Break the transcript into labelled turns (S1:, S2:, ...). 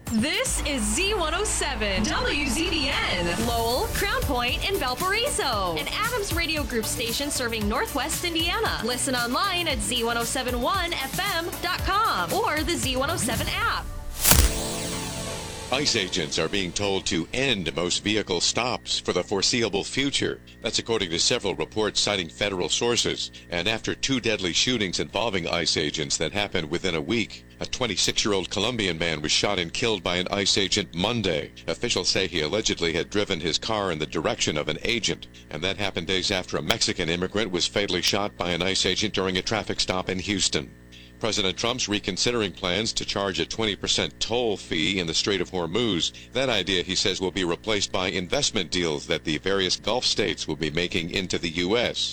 S1: This is Z107, WZBN, Lowell, Crown Point, and Valparaiso, an Adams Radio Group station serving Northwest Indiana. Listen online at Z1071FM.com or the Z107 app.
S2: ICE agents are being told to end most vehicle stops for the foreseeable future. That's according to several reports citing federal sources. And after 2 deadly shootings involving ICE agents that happened within a week, a 26-year-old Colombian man was shot and killed by an ICE agent Monday. Officials say he allegedly had driven his car in the direction of an agent. And that happened days after a Mexican immigrant was fatally shot by an ICE agent during a traffic stop in Houston. President Trump's reconsidering plans to charge a 20% toll fee in the Strait of Hormuz. That idea, he says, will be replaced by investment deals that the various Gulf states will be making into the U.S.